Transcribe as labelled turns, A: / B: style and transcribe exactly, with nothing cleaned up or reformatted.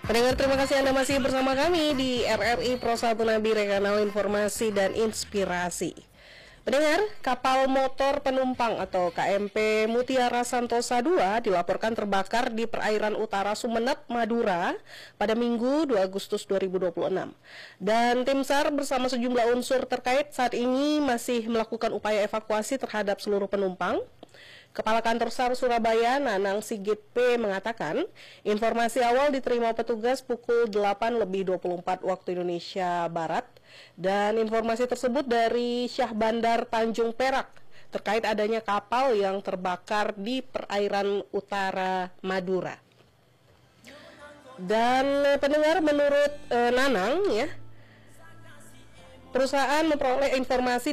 A: Pendengar, terima kasih Anda masih bersama kami di R R I Pro satu Nabi, kanal informasi dan inspirasi. Pendengar, kapal motor penumpang atau K M P Mutiara Santosa dua dilaporkan terbakar di perairan utara Sumeneb, Madura pada Minggu dua Agustus dua ribu dua puluh enam. Dan tim SAR bersama sejumlah unsur terkait saat ini masih melakukan upaya evakuasi terhadap seluruh penumpang. Kepala Kantor SAR Surabaya, Nanang Sigit P. mengatakan, informasi awal diterima petugas pukul delapan lebih dua puluh empat waktu Indonesia Barat, dan informasi tersebut dari Syah Bandar Tanjung Perak terkait adanya kapal yang terbakar di perairan utara Madura. Dan pendengar, menurut e, Nanang, ya, perusahaan memperoleh informasi